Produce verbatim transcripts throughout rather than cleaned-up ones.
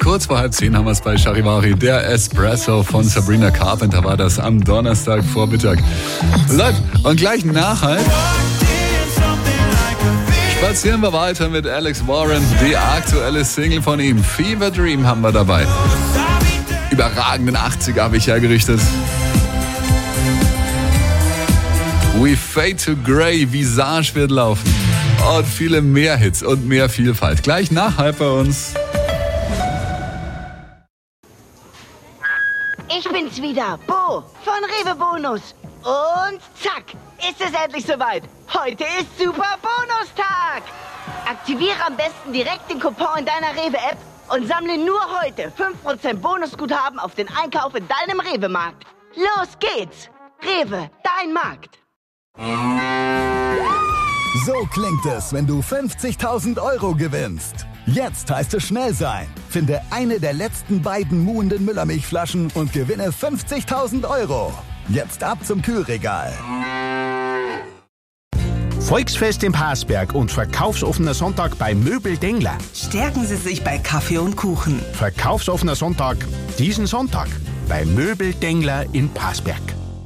Kurz vor halb zehn haben wir es bei Charivari. Der Espresso von Sabrina Carpenter war das am Donnerstagvormittag. Leute, und gleich nachher spazieren wir weiter mit Alex Warren. Die aktuelle Single von ihm, Fever Dream, haben wir dabei. Überragenden achtziger habe ich hergerichtet. We Fade to Grey, Visage wird laufen. Und viele mehr Hits und mehr Vielfalt. Gleich nach halb bei uns. Ich bin's wieder, Bo von Rewe Bonus. Und zack, ist es endlich soweit. Heute ist Super Bonustag. Aktiviere am besten direkt den Coupon in deiner Rewe-App und sammle nur heute fünf Prozent Bonusguthaben auf den Einkauf in deinem Rewe-Markt. Los geht's. Rewe, dein Markt. So klingt es, wenn du fünfzigtausend Euro gewinnst. Jetzt heißt es schnell sein. Finde eine der letzten beiden muhenden Müllermilchflaschen und gewinne fünfzigtausend Euro. Jetzt ab zum Kühlregal. Volksfest im Parsberg und verkaufsoffener Sonntag bei Möbel Dengler. Stärken Sie sich bei Kaffee und Kuchen. Verkaufsoffener Sonntag diesen Sonntag bei Möbel Dengler in Parsberg.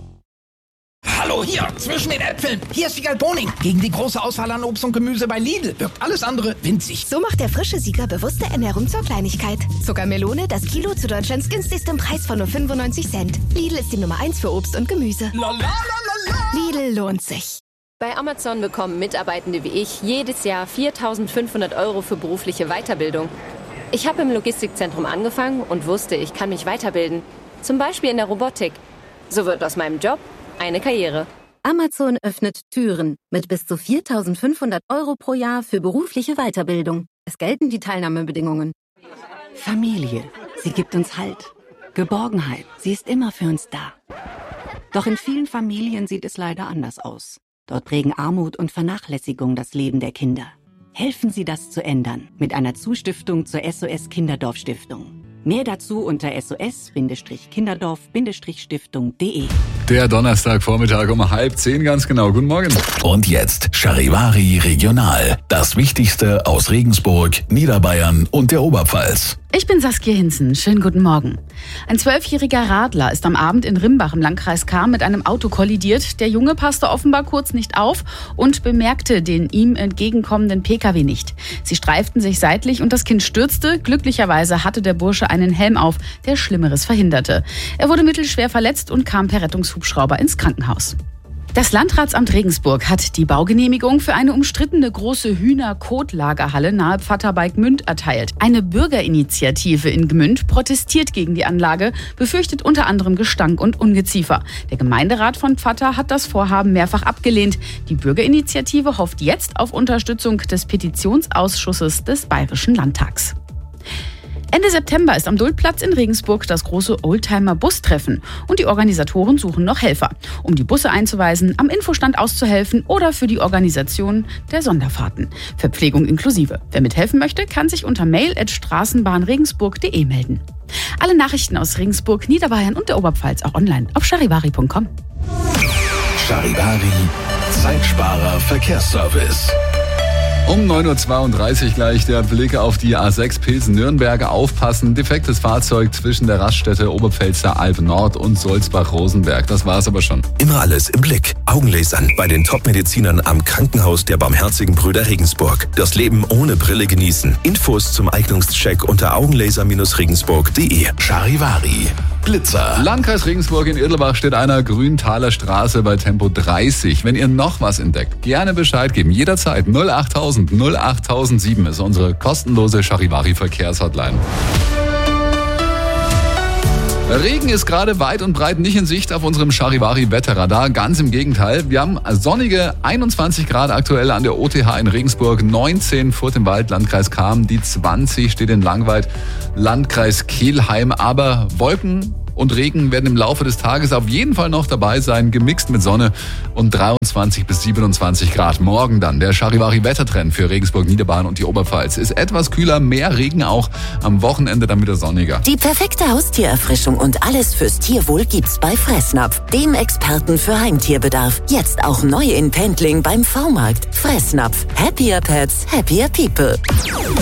Hallo, hier, zwischen den Äpfeln. Hier ist Figal Boning. Gegen die große Auswahl an Obst und Gemüse bei Lidl wirkt alles andere winzig. So macht der frische Sieger bewusste Ernährung zur Kleinigkeit. Zuckermelone, das Kilo zu Deutschlands günstigstem Preis von nur fünfundneunzig Cent. Lidl ist die Nummer eins für Obst und Gemüse. La, la, la, la, la. Lidl lohnt sich. Bei Amazon bekommen Mitarbeitende wie ich jedes Jahr viertausendfünfhundert Euro für berufliche Weiterbildung. Ich habe im Logistikzentrum angefangen und wusste, ich kann mich weiterbilden. Zum Beispiel in der Robotik. So wird aus meinem Job eine Karriere. Amazon öffnet Türen mit bis zu viertausendfünfhundert Euro pro Jahr für berufliche Weiterbildung. Es gelten die Teilnahmebedingungen. Familie, sie gibt uns Halt. Geborgenheit, sie ist immer für uns da. Doch in vielen Familien sieht es leider anders aus. Dort prägen Armut und Vernachlässigung das Leben der Kinder. Helfen Sie, das zu ändern mit einer Zustiftung zur S O S Kinderdorf Stiftung. Mehr dazu unter S O S-Kinderdorf Stiftung punkt de. Der Donnerstagvormittag um halb zehn ganz genau. Guten Morgen. Und jetzt Charivari Regional. Das Wichtigste aus Regensburg, Niederbayern und der Oberpfalz. Ich bin Saskia Hinzen. Schönen guten Morgen. Ein zwölfjähriger Radler ist am Abend in Rimbach im Landkreis Cham mit einem Auto kollidiert. Der Junge passte offenbar kurz nicht auf und bemerkte den ihm entgegenkommenden P K W nicht. Sie streiften sich seitlich und das Kind stürzte. Glücklicherweise hatte der Bursche einen Helm auf, der Schlimmeres verhinderte. Er wurde mittelschwer verletzt und kam per Rettungshubschrauber ins Krankenhaus. Das Landratsamt Regensburg hat die Baugenehmigung für eine umstrittene große Hühner-Kotlagerhalle nahe Pfatter bei Gmünd erteilt. Eine Bürgerinitiative in Gmünd protestiert gegen die Anlage, befürchtet unter anderem Gestank und Ungeziefer. Der Gemeinderat von Pfatter hat das Vorhaben mehrfach abgelehnt. Die Bürgerinitiative hofft jetzt auf Unterstützung des Petitionsausschusses des Bayerischen Landtags. Ende September ist am Duldplatz in Regensburg das große Oldtimer-Bustreffen und die Organisatoren suchen noch Helfer, um die Busse einzuweisen, am Infostand auszuhelfen oder für die Organisation der Sonderfahrten. Verpflegung inklusive. Wer mithelfen möchte, kann sich unter mail at straßenbahnregensburg punkt de melden. Alle Nachrichten aus Regensburg, Niederbayern und der Oberpfalz auch online auf charivari punkt com. Charivari, Zeitsparer Verkehrsservice. Um neun Uhr zweiunddreißig gleich der Blick auf die A sechs Pilsen-Nürnberger. Aufpassen, defektes Fahrzeug zwischen der Raststätte Oberpfälzer Alb Nord und Sulzbach-Rosenberg. Das war's aber schon. Immer alles im Blick. Augenlasern bei den Top-Medizinern am Krankenhaus der Barmherzigen Brüder Regensburg. Das Leben ohne Brille genießen. Infos zum Eignungscheck unter augenlaser regensburg punkt de. Charivari. Blitzer. Landkreis Regensburg in Irdelbach steht einer Grüntaler Straße bei Tempo dreißig. Wenn ihr noch was entdeckt, gerne Bescheid geben. Jederzeit null achttausend null achttausendsieben ist unsere kostenlose Charivari-Verkehrshotline. Regen ist gerade weit und breit nicht in Sicht auf unserem Charivari-Wetterradar. Ganz im Gegenteil. Wir haben sonnige einundzwanzig Grad aktuell an der O T H in Regensburg, neunzehn Furt im Wald, Landkreis Cham, die zwanzig steht in Langweid, Landkreis Kelheim. Aber Wolken und Regen werden im Laufe des Tages auf jeden Fall noch dabei sein, gemixt mit Sonne und dreiundzwanzig bis siebenundzwanzig Grad. Morgen dann der Charivari-Wettertrend für Regensburg, Niederbayern und die Oberpfalz. Ist etwas kühler, mehr Regen auch, am Wochenende dann wieder sonniger. Die perfekte Haustiererfrischung und alles fürs Tierwohl gibt's bei Fressnapf, dem Experten für Heimtierbedarf. Jetzt auch neu in Pendling beim V-Markt. Fressnapf. Happier Pets, happier people.